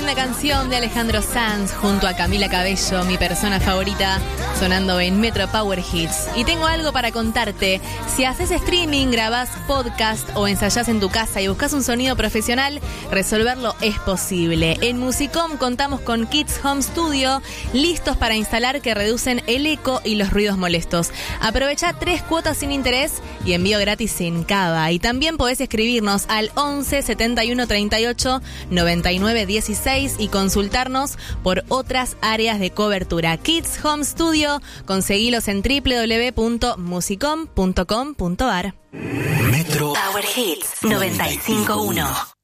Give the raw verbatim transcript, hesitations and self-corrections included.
Linda canción de Alejandro Sanz junto a Camila Cabello, mi persona favorita, sonando en Metro Power Hits. Y tengo algo para contarte. Si haces streaming, grabás podcast o ensayás en tu casa y buscas un sonido profesional, resolverlo es posible. En Musicom contamos con Kids Home Studio, listos para instalar, que reducen el eco y los ruidos molestos. Aprovecha tres cuotas sin interés y envío gratis en Cava. Y también podés escribirnos al once setenta y uno treinta y ocho noventa y nueve dieciséis y consultarnos por otras áreas de cobertura. Kids Home Studio, conseguilos en doble u doble u doble u punto musicom punto com punto a r. Metro Power Hits noventa y cinco punto uno.